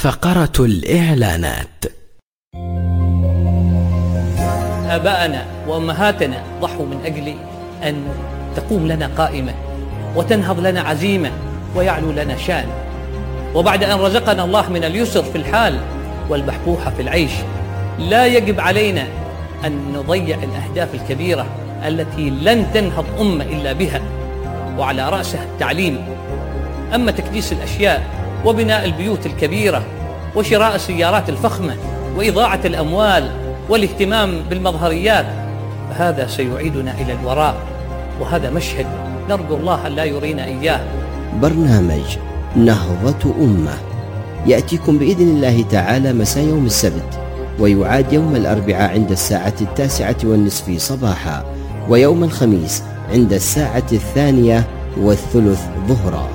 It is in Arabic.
فقرة الإعلانات. آباءنا وأمهاتنا ضحوا من أجل أن تقوم لنا قائمة وتنهض لنا عزيمة ويعلو لنا شأن. وبعد أن رزقنا الله من اليسر في الحال والبحبوحة في العيش، لا يجب علينا أن نضيع الأهداف الكبيرة التي لن تنهض أمة إلا بها، وعلى رأسها التعليم. أما تكديس الأشياء وبناء البيوت الكبيرة وشراء السيارات الفخمة وإضاعة الأموال والاهتمام بالمظهريات، فهذا سيعيدنا إلى الوراء، وهذا مشهد نرجو الله أن لا يرينا إياه. برنامج نهضة أمة يأتيكم بإذن الله تعالى مساء يوم السبت، ويعاد يوم الأربعاء عند الساعة 9:30 صباحا، ويوم الخميس عند الساعة 2:30 ظهرا.